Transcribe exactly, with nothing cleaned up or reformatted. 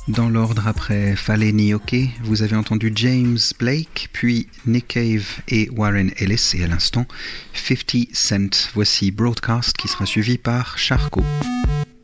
Dans l'ordre après Fale Nioke, vous avez entendu James Blake, puis Nick Cave et Warren Ellis, et à l'instant fifty Cent. Voici Broadcast qui sera suivi par Charcot.